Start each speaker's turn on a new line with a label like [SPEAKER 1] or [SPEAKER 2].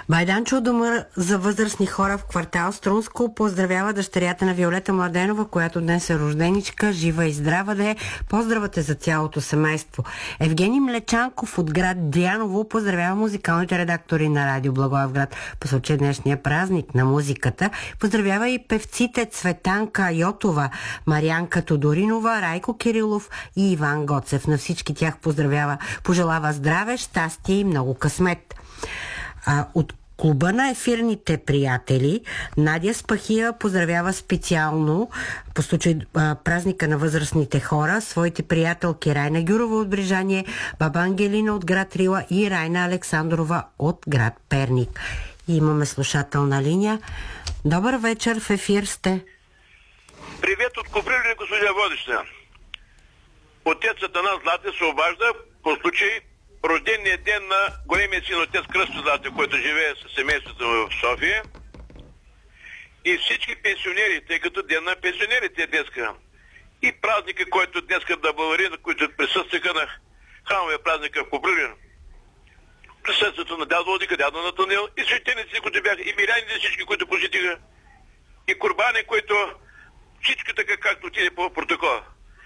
[SPEAKER 1] Байданчо, дома за възрастни хора в квартал Струнско поздравява дъщерята на Виолета Младенова, която днес е рожденичка. Жива и здрава да е. Поздравате за цялото семейство. Евгений Млечанков от град Дяново поздравява музикалните редактори на Радио Благоевград по случай днешния празник на музиката. Поздравява и певците Цветанка Йотова, Марианка Тодоринова, Райко Кирилов и Иван Гоцев. На всички тях пожелава здраве, щастие и много късмет. От клуба на ефирните приятели Надя Спахия поздравява специално по случай празника на възрастните хора своите приятелки Райна Гюрова от Брижание, баба Ангелина от град Рила и Райна Александрова от град Перник. И имаме слушателна линия. Добър вечер, в ефир сте.
[SPEAKER 2] Привет от Копривлен, господин водеща. Отецът на Злати се обажда по случай рождения ден на големия син отец Кръсто Злати, който живее с семейството в София. И всички пенсионери, тъй като ден на пенсионерите е днеска. И празника, който днеска да благодари, на които присъстваха на храмовия празник в Копривлен. Присъствието на дядо Владика, дядо Натанил и свещениците, които бяха, и миряните всички, които посетиха. И Курбани, които всички така както отиде по протокола.